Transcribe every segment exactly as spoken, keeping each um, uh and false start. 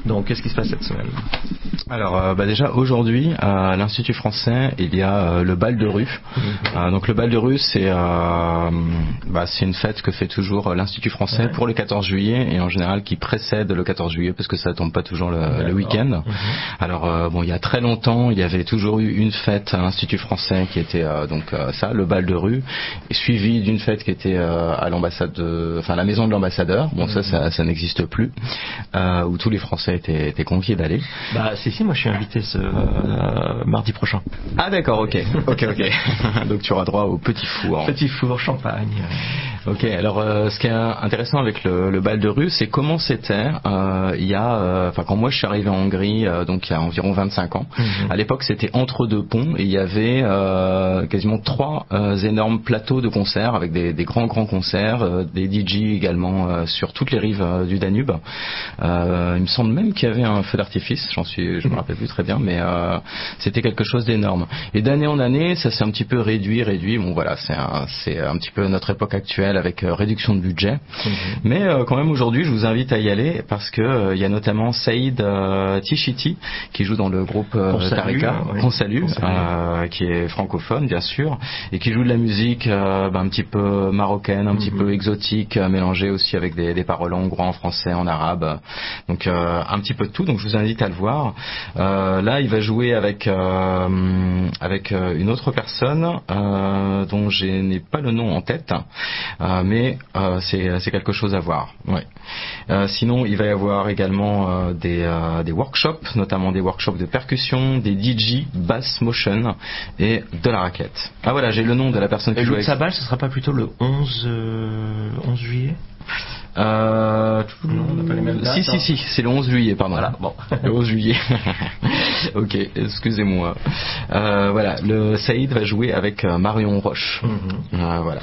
Donc, qu'est-ce qui se passe cette semaine? Alors, euh, bah déjà aujourd'hui, à l'Institut français, il y a euh, le bal de rue. Mmh. Euh, donc, le bal de rue, c'est euh, bah, c'est une fête que fait toujours l'Institut français ouais. pour le quatorze juillet et en général qui précède le quatorze juillet parce que ça tombe pas toujours le, le week-end. Mmh. Alors, euh, bon, il y a très longtemps, il y avait toujours eu une fête à l'Institut français qui était euh, donc euh, ça, le bal de rue, et suivi d'une fête qui était euh, à l'ambassade, de, enfin la maison de l'ambassadeur. Bon, mmh. ça, ça, ça n'existe plus, euh, où tous les Français étaient, étaient conviés d'aller. Bah, si, si, moi je suis invité ce euh, mardi prochain. Ah d'accord, ok, ok, ok. Donc tu auras droit au petit four. Petit four champagne. Ok, alors euh, ce qui est intéressant avec le, le bal de rue, c'est comment c'était euh, il y a, enfin euh, quand moi je suis arrivé en Hongrie, euh, donc il y a environ vingt-cinq ans. Mm-hmm. À l'époque, c'était entre deux ponts et il y avait euh, quasiment trois euh, énormes plateaux de concerts avec des, des grands grands concerts, euh, des D J également euh, sur toutes les rives euh, du Danube. Euh, il me semble même qu'il y avait un feu d'artifice, j'en suis, je me rappelle plus très bien, mais euh, c'était quelque chose d'énorme. Et d'année en année, ça s'est un petit peu réduit, réduit. Bon voilà, c'est un, c'est un petit peu notre époque actuelle avec euh, réduction de budget. Mmh. Mais euh, quand même aujourd'hui, je vous invite à y aller parce que euh, il y a notamment Saïd euh, Tichiti qui joue dans le groupe euh, Tarika, oui. qu'on salue, euh, qui est francophone bien sûr, et qui joue de la musique euh, bah, un petit peu marocaine, un mmh. petit peu exotique, euh, mélangée aussi avec des, des paroles en hongrois, en français, en arabe. Donc euh, un petit peu de tout. Donc je vous invite à le voir. Euh, là, il va jouer avec euh, avec euh, une autre personne euh, dont je n'ai pas le nom en tête. Euh, mais euh, c'est, c'est quelque chose à voir. Ouais. Euh, sinon, il va y avoir également euh, des, euh, des workshops, notamment des workshops de percussion, des D J, bass motion et de la raquette. Ah voilà, j'ai le nom de la personne qui et joue avec... Sabal, ce sera pas plutôt le onze, euh, onze juillet Euh, non, on n'a pas les mêmes dates, si, si, si, c'est le onze juillet, pardon. Voilà, bon. Le onze juillet. Ok, excusez-moi. Euh, voilà, le Saïd va jouer avec Marion Roche. Mm-hmm. Euh, voilà.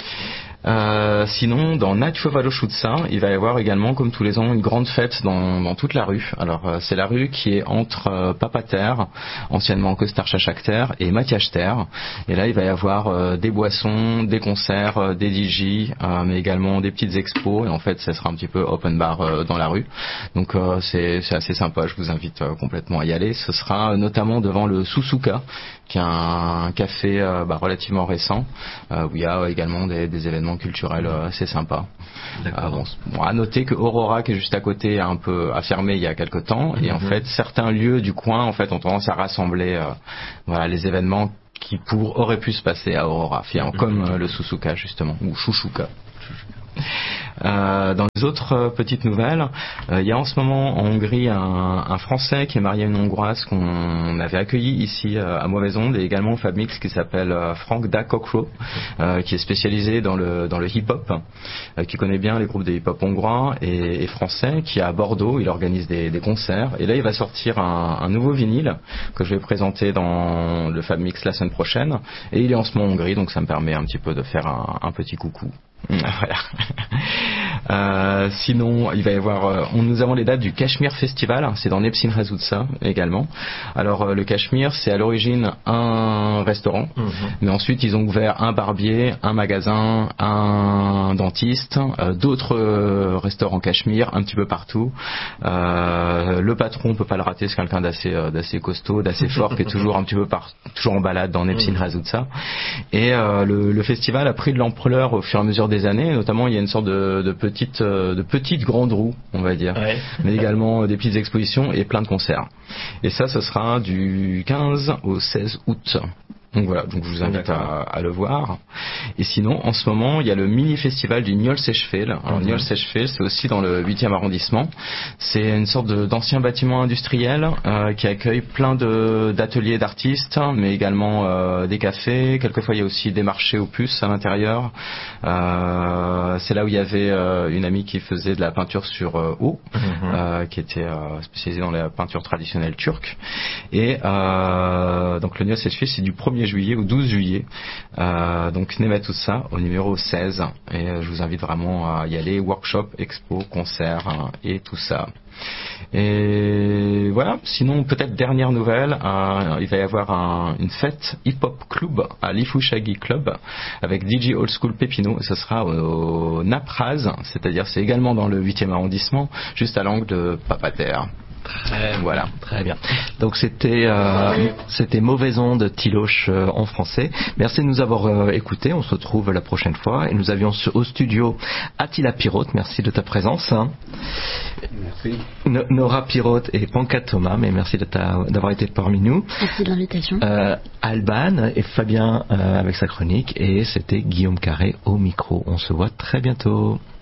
Euh, sinon, dans Nagyfővárosuca, il va y avoir également, comme tous les ans, une grande fête dans, dans toute la rue. Alors, euh, c'est la rue qui est entre euh, Papater, anciennement Köztársaság, et Mátyás tér. Et là, il va y avoir euh, des boissons, des concerts, euh, des D J, euh, mais également des petites expos. Et en fait, ça sera un petit peu open bar euh, dans la rue. Donc, euh, c'est, c'est assez sympa. Je vous invite euh, complètement à y aller. Ce sera notamment devant le Susuka, qui est un café euh, bah, relativement récent, euh, où il y a également des, des événements culturels euh, assez sympas. Euh, bon, bon, à noter que Aurora, qui est juste à côté, a un peu a fermé il y a quelque temps, mm-hmm. et en fait, certains lieux du coin, en fait, ont tendance à rassembler, euh, voilà, les événements qui pour, auraient pu se passer à Aurora, mm-hmm. comme euh, le Susuka justement, ou Chouchouka. Euh, dans les autres euh, petites nouvelles, euh, il y a en ce moment en Hongrie un, un Français qui est marié à une Hongroise qu'on avait accueilli ici euh, à Mauvaise-Onde, et également au Fabmix, qui s'appelle euh, Frank Da Kokro, euh, qui est spécialisé dans le dans le hip-hop, euh, qui connaît bien les groupes de hip-hop hongrois et, et français, qui est à Bordeaux. Il organise des, des concerts, et là il va sortir un, un nouveau vinyle que je vais présenter dans le Fabmix la semaine prochaine, et il est en ce moment en Hongrie, donc ça me permet un petit peu de faire un, un petit coucou. Voilà. Euh, sinon, il va y avoir, euh, on, nous avons les dates du Cashmere Festival, c'est dans Népszínházutca également. Alors euh, le Cashmere, c'est à l'origine un restaurant, mm-hmm. mais ensuite ils ont ouvert un barbier, un magasin, un dentiste, euh, d'autres euh, restaurants Cashmere un petit peu partout. Euh, le patron, on peut pas le rater, c'est quelqu'un d'assez, euh, d'assez costaud, d'assez fort, qui est toujours un petit peu par, toujours en balade dans Népszínházutca. Et euh, le, le festival a pris de l'ampleur au fur et à mesure des années, notamment il y a une sorte de, de petite de petites grandes roues, on va dire, ouais. mais également des petites expositions et plein de concerts. Et ça, ce sera du quinze au seize août. Donc voilà, donc je vous invite à, à le voir. Et sinon, en ce moment, il y a le mini-festival du Nyolc-Sechfél. Alors, mm-hmm. Nyolc-Sechfél, c'est aussi dans le huitième arrondissement. C'est une sorte de, d'ancien bâtiment industriel euh, qui accueille plein de, d'ateliers d'artistes, mais également euh, des cafés. Quelquefois, il y a aussi des marchés aux puces à l'intérieur. Euh, c'est là où il y avait euh, une amie qui faisait de la peinture sur euh, eau, mm-hmm. euh, qui était euh, spécialisée dans la peinture traditionnelle turque. Et euh, donc, le Nyolc-Sechfél, c'est du premier juillet au douze juillet, euh, donc Némethusza au numéro seize, et euh, je vous invite vraiment à y aller, workshop, expo, concert, hein, et tout ça. Et voilà, sinon peut-être dernière nouvelle, euh, il va y avoir un, une fête hip-hop club à l'Ifouchagi Club avec D J Old School Pepino, et ce sera au, au Napraz, c'est-à-dire c'est également dans le huitième arrondissement, juste à l'angle de Papater. Très, voilà, très bien. Donc c'était euh, c'était Mauvaise onde Tiloche euh, en français. Merci de nous avoir euh, écoutés. On se retrouve la prochaine fois. Et nous avions au studio Attila Pirote. Merci de ta présence. Merci. No- Nora Pirote et Panka Thomas. Mais merci de ta, d'avoir été parmi nous. Merci de l'invitation. Euh, Alban et Fabien euh, avec sa chronique. Et c'était Guillaume Carré au micro. On se voit très bientôt.